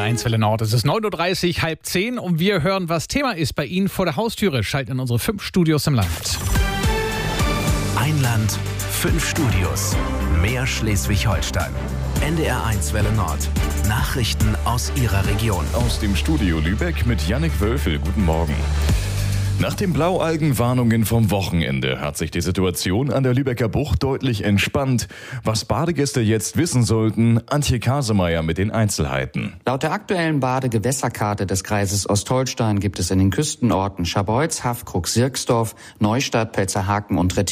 1 Welle Nord. Es ist 9.30 Uhr, halb 10 und wir hören, was Thema ist bei Ihnen vor der Haustüre. Schalten in unsere 5 Studios im Land. Ein Land, 5 Studios. Mehr Schleswig-Holstein. NDR 1 Welle Nord. Nachrichten aus Ihrer Region. Aus dem Studio Lübeck mit Jannik Wölfel. Guten Morgen. Nach den Blaualgenwarnungen vom Wochenende hat sich die Situation an der Lübecker Bucht deutlich entspannt. Was Badegäste jetzt wissen sollten, Antje Kasemeyer mit den Einzelheiten. Laut der aktuellen Badegewässerkarte des Kreises Ostholstein gibt es in den Küstenorten Scharbeutz, Haffkrug, Sirksdorf, Neustadt, Pelzerhaken und Rettin